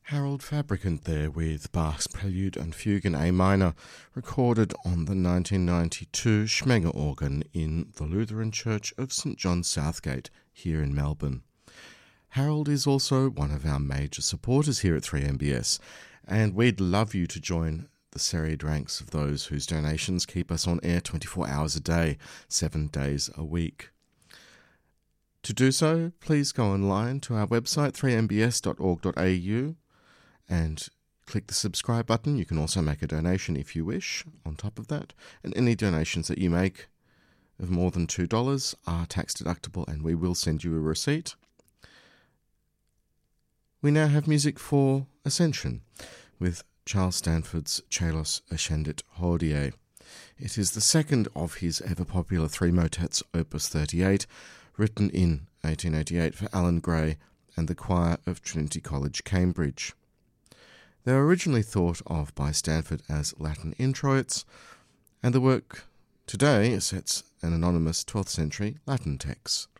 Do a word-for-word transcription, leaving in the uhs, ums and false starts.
Harold Fabricant there with Bach's Prelude and Fugue in A minor, recorded on the nineteen ninety-two Schmenger organ in the Lutheran Church of St John Southgate here in Melbourne. Harold is also one of our major supporters here at three M B S, and we'd love you to join the serried ranks of those whose donations keep us on air twenty-four hours a day, seven days a week. To do so, please go online to our website three m b s dot org dot a u and click the subscribe button. You can also make a donation if you wish on top of that, and any donations that you make of more than two dollars are tax deductible and we will send you a receipt. We now have music for Ascension with Charles Stanford's Chelos Ascendit Hodie. It is the second of his ever-popular three motets, Opus thirty-eight, written in eighteen eighty-eight for Alan Gray and the choir of Trinity College, Cambridge. They were originally thought of by Stanford as Latin introits, and the work today sets an anonymous twelfth century Latin text.